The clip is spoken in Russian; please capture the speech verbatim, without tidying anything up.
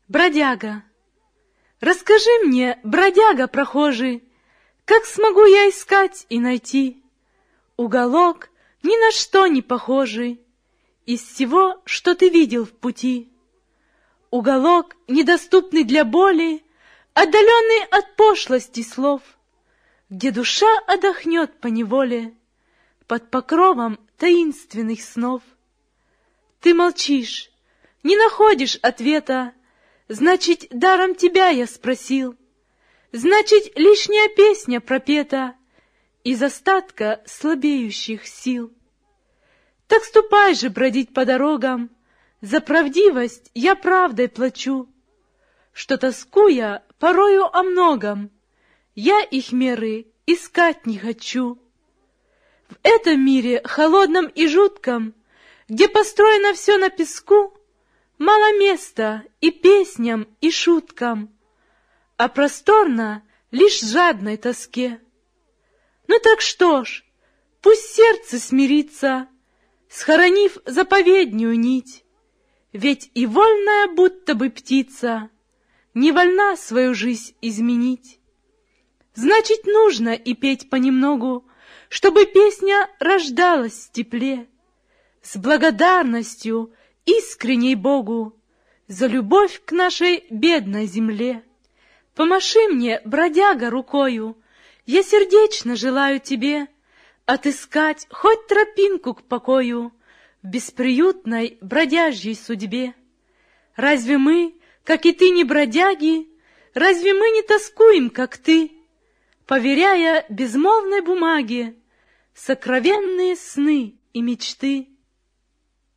Бродяга. Расскажи мне, бродяга прохожий, как смогу я искать и найти уголок, ни на что не похожий из всего, что ты видел в пути? Уголок, недоступный для боли, отдаленный от пошлости слов, где душа отдохнет поневоле под покровом таинственных снов. Ты молчишь, не находишь ответа, значит, даром тебя я спросил, значит, лишняя песня пропета из остатка слабеющих сил. Так ступай же бродить по дорогам, за правдивость я правдой плачу, что, тоскуя порою о многом, я их меры искать не хочу. В этом мире холодном и жутком, где построено все на песку, мало места и песням, и шуткам, а просторно лишь жадной тоске. Ну так что ж, пусть сердце смирится, схоронив заповеднюю нить, ведь и вольная будто бы птица не вольна свою жизнь изменить. Значит, нужно и петь понемногу, чтобы песня рождалась в тепле, с благодарностью искренней Богу за любовь к нашей бедной земле. Помаши мне, бродяга, рукою, я сердечно желаю тебе отыскать хоть тропинку к покою в бесприютной бродяжьей судьбе. Разве мы, как и ты, не бродяги? Разве мы не тоскуем, как ты, поверяя безмолвной бумаге сокровенные сны и мечты?